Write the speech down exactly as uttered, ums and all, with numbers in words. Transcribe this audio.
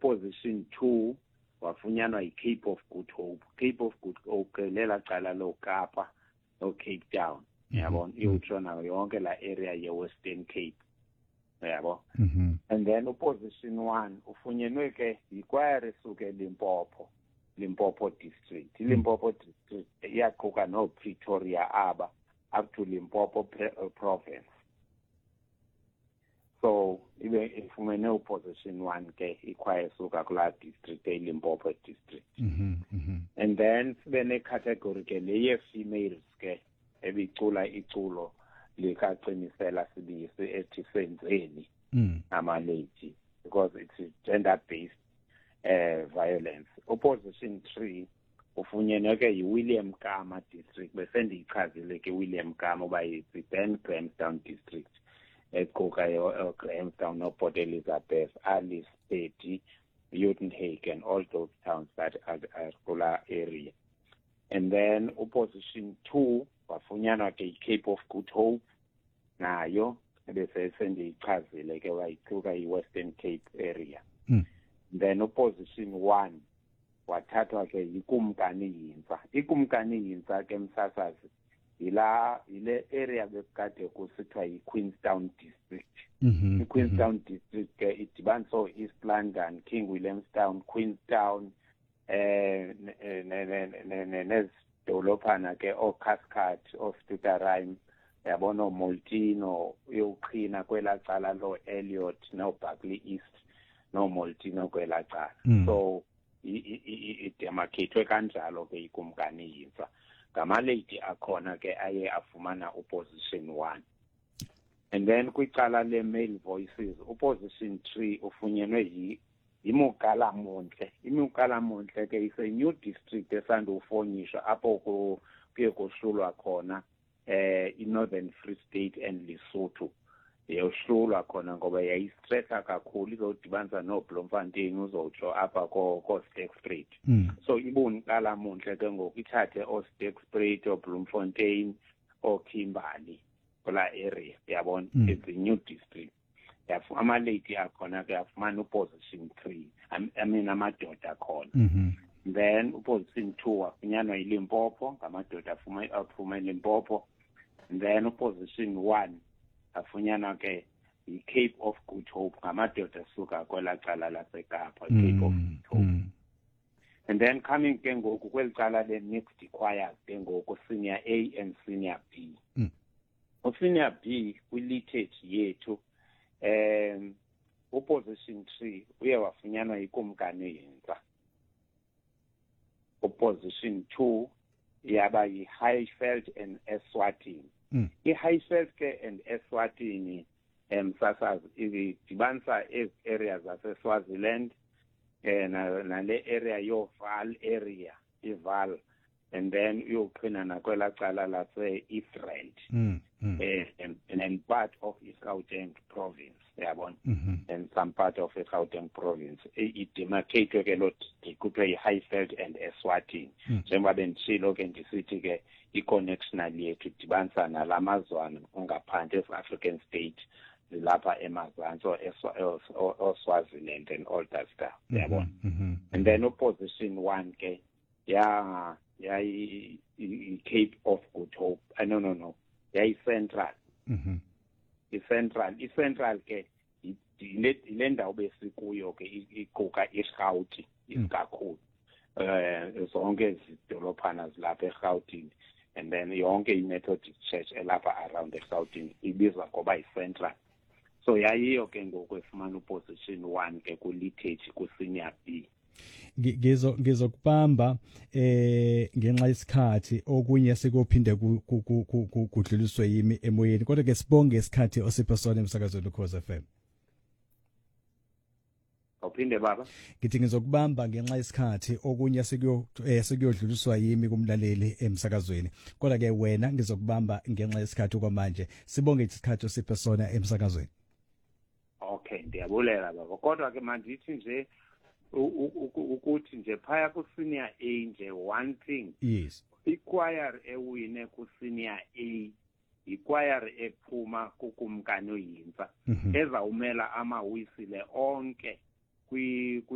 uposition two wafunyanwa yi-Cape of Good Hope. Cape of Good Hope lela cala lo Kapa no Cape Town yabona iyotshona yonke la area ye-Western Cape yabo. And then uposition one ufunyenwe ke yikwayari esuke Limpopo Limpopo district. Limpopo district iyaqhuka no Pretoria aba up to Limpopo province. So ibe ifumene uposition one ke ikwaya esuka kula district e Limpopo district. And then sibe ne category ke leye females ke ebicula iculo likaqinisela sibisi ethi senzeni ama lady because it's gender based uh, violence. Opposition three ufunyenwe ke yiWilliam Kama district bese ndiyichazile ke William Kama uba yi-Ben Grahamstown district equka Grahamstown no Port Elizabeth, Alice, Betty, Uitenhage, all those towns that are, are kula area. And then opposition two wafunyanwa ke Cape of Good Hope nayo bese sendiyichazile ke wayiquka i-Western Cape area. Mm. Then opposition one wathathwa ke yikumkani Yinza. Ikumkani Yinza ke msasazi ila ile area bekade kusithiwa yi-Queenstown district. Mm-hmm. I-Queenstown mm-hmm. district ke idibanisa East London, King Williamstown, Queenstown eh nezidolophana ke oCascade, oStuttaraim, yabona oMoltino, uyoqhina kwela cala lo Elliot no Buckley East no Moltino kwela cala. Mm. So idemarketwe kanjalo ke ikumkani Yinza. Gama lady akhona ke aye afumana opposition one. And then kwicala le male voices opposition three ufunyenwe yi imukala Montle. Imukala Montle ke is a new district esandufonyishwa apho kuye kuhlulwa khona eh iNorthern Free State and Lesotho. Yohlulwa khona ngoba yayistressa kakhulu izodibanisa noBloemfontein uzotsho apha ko ko Sterkspruit. Mm. So ibonakala Montle ke ngoku ithathe oSterkspruit oBloemfontein oKimberley kula area yabona. Mm. It's a new district. Yafu ama lady akhona ke afumana uposition three. I mean amadoda khona. Mhm. Then uposition two wafunyanwa yiLimpopo ngamadoda afuma afuma Limpopo. And then uposition one afunyanwa ke yi-Cape of Good Hope ngamadoda suka kwela cala laseKapa, mm, Cape of Good Hope. Mm. And then coming ke ngoku kweli cala le mixed choirs ke ngoku senior A and senior B. Mm. U-senior B kwi-litage yethu um uposition three uye wafunyanwa yikumkani Yinza. Uposition two yaba yi-Highveld and Eswatini. Mm. I-Highveld ke and Eswatini emsasazi idibanisa ezi-areas zase-Swaziland eh nale area yo-Vaal area i-Vaal, and then uyoqhina nakwela cala lase-Eastland. Mm. Mm. Uh, and, and part of Gauteng province, yabona, mm-hmm. and some part of Gauteng province. It demarcated ke lot ikuphe iHighveld and Eswatini. Njengoba bendishilo ke ndisithi ke i-connectional yethu dibanisa nalamazwana ongaphandle e-African state lapha emazantsi o-Swaziland and all that stuff, yabona. Mm-hmm. And then opposition one ke ya ya i-Cape of Good Hope. Uh, no no no. yayi-Central. Mhm. I-Central, i-Central ke ile ndawo besikuyo ke iquka iRhawuti isikakhulu. Eh zonke izidolophana zilapha eRhawutini, and then yonke iMethodist Church elapha around eRhawutini ibizwa ngoba yi-Central. So yayiyo ke ngoku efumana uposition one ke ku-litage ku-senior B. Ngizo ngizokubamba eh ngenxa yesikhathi okunye sikophinde kudluliswe yimi emoyeni, kodwa ke sibonge isikhathi osipha sona emsakazweni Ukhozi F M. Awuphinde baba. Ngithi ngizokubamba ngenxa yesikhathi okunye sikuyo sikuyodluliswa yimi kumlaleli emsakazweni, kodwa ke wena ngizokubamba ngenxa yesikhathi kwamanje. Sibonge isikhathi osipha sona emsakazweni. Okay, ndiyabulela baba. Kodwa ke manje ithi nje ukuthi nje phaya ku senior A nje one thing, yes, ichoir ewine ku senior A ichoir ephuma kukumkani Yinza ezawumela amawisile onke kwi